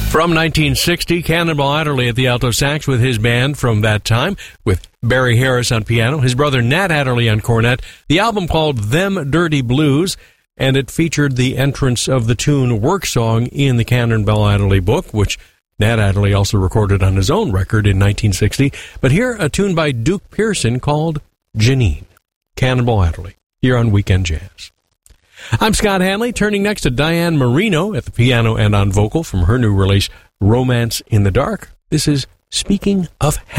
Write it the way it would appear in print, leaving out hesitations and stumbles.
From 1960, Cannonball Adderley at the alto sax with his band from that time, with Barry Harris on piano, his brother Nat Adderley on cornet. The album called Them Dirty Blues, and it featured the entrance of the tune Work Song in the Cannonball Adderley book, which Nat Adderley also recorded on his own record in 1960. But here, a tune by Duke Pearson called Janine. Cannonball Adderley, here on Weekend Jazz. I'm Scott Hanley, turning next to Diane Marino at the piano and on vocal from her new release, Romance in the Dark. This is Speaking of